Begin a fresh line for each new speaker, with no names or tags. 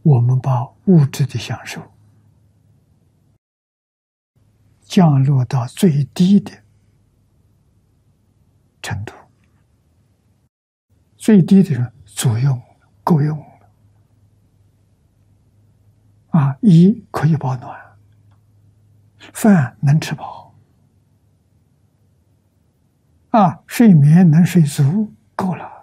我们把物质的享受降落到最低的程度，最低的足用够用了衣可以保暖，饭能吃饱睡眠能睡足，够了。